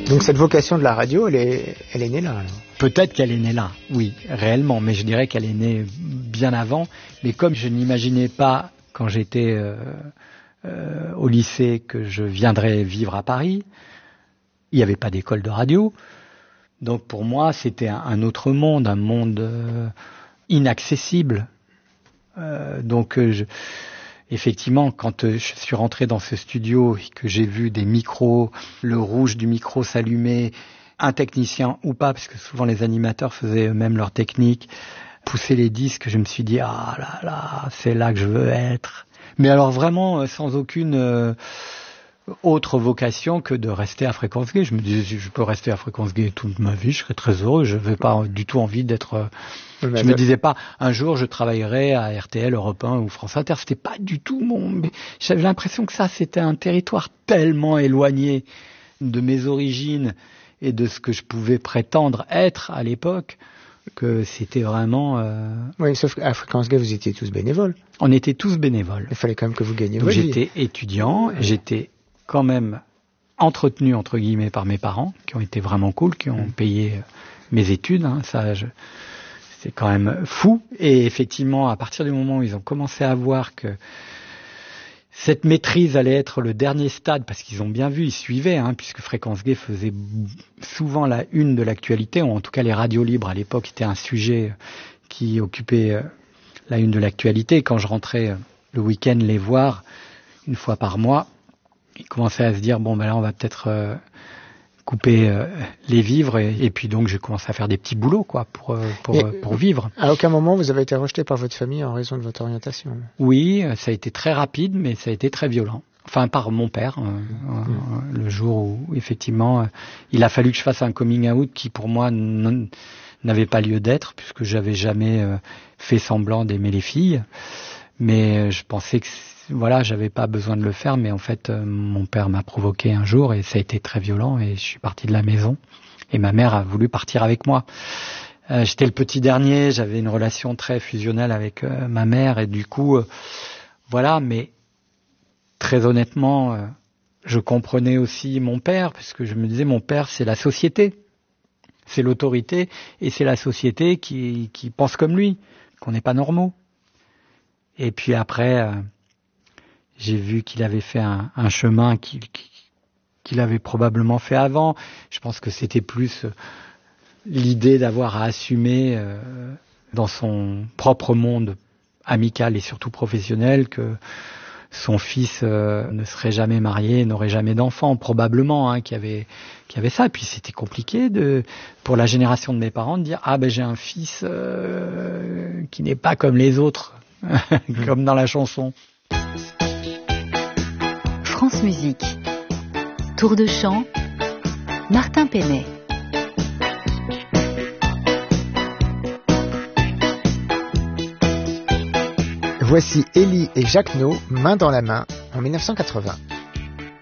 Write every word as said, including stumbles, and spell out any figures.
Donc cette vocation de la radio, elle est, elle est née là alors. Peut-être qu'elle est née là, oui, réellement, mais je dirais qu'elle est née bien avant. Mais comme je n'imaginais pas, quand j'étais euh, euh, au lycée, que je viendrais vivre à Paris, il n'y avait pas d'école de radio. Donc pour moi, c'était un, un autre monde, un monde euh, inaccessible. Euh, donc euh, je, effectivement, quand euh, je suis rentré dans ce studio et que j'ai vu des micros, le rouge du micro s'allumer, un technicien ou pas, parce que souvent les animateurs faisaient eux-mêmes leur technique, pousser les disques, je me suis dit ah là là, c'est là que je veux être. Mais alors vraiment sans aucune euh, autre vocation que de rester à Fréquence Gay. Je me disais si je peux rester à Fréquence Gay toute ma vie, je serais très heureux. Je n'avais pas du tout envie d'être. Euh, Mais je me disais pas un jour je travaillerai à R T L, Europe un ou France Inter. C'était pas du tout mon. J'avais l'impression que ça c'était un territoire tellement éloigné de mes origines et de ce que je pouvais prétendre être à l'époque, que c'était vraiment... Euh... Oui, sauf qu'à Fréquence Gay, vous étiez tous bénévoles. On était tous bénévoles. Il fallait quand même que vous gagniez Donc votre vie. j'étais étudiant, ouais. J'étais quand même entretenu, entre guillemets, par mes parents, qui ont été vraiment cool, qui ont mmh. payé mes études. Hein, ça, je... c'est quand même fou. Et effectivement, à partir du moment où ils ont commencé à voir que cette maîtrise allait être le dernier stade, parce qu'ils ont bien vu, ils suivaient, hein, puisque Fréquence Gay faisait souvent la une de l'actualité, ou en tout cas les radios libres à l'époque étaient un sujet qui occupait la une de l'actualité. Quand je rentrais le week-end les voir, une fois par mois, ils commençaient à se dire, bon ben là on va peut-être euh, couper euh, les vivres, et, et puis donc j'ai commencé à faire des petits boulots quoi pour, pour, et, pour vivre. À aucun moment vous avez été rejeté par votre famille en raison de votre orientation? Oui, ça a été très rapide, mais ça a été très violent. Enfin, par mon père, euh, mmh. euh, le jour où, effectivement, euh, il a fallu que je fasse un coming out qui, pour moi, n- n'avait pas lieu d'être, puisque j'avais jamais euh, fait semblant d'aimer les filles. Mais euh, je pensais que, voilà, j'avais pas besoin de le faire, mais en fait, euh, mon père m'a provoqué un jour, et ça a été très violent, et je suis parti de la maison. Et ma mère a voulu partir avec moi. Euh, j'étais le petit dernier, j'avais une relation très fusionnelle avec euh, ma mère, et du coup, euh, voilà, mais... Très honnêtement, euh, je comprenais aussi mon père, puisque je me disais, mon père, c'est la société, c'est l'autorité, et c'est la société qui, qui pense comme lui, qu'on n'est pas normaux. Et puis après, euh, j'ai vu qu'il avait fait un, un chemin qu'il, qu'il avait probablement fait avant. Je pense que c'était plus l'idée d'avoir à assumer euh, dans son propre monde amical et surtout professionnel que son fils euh, ne serait jamais marié, n'aurait jamais d'enfant, probablement, hein, qu'il y avait, qu'il y avait ça. Et puis c'était compliqué de, pour la génération de mes parents de dire ah ben j'ai un fils euh, qui n'est pas comme les autres, comme dans la chanson. France Musique. Tour de chant. Martin Penet. Voici Élie et Jacquenot, main dans la main, en mille neuf cent quatre-vingts.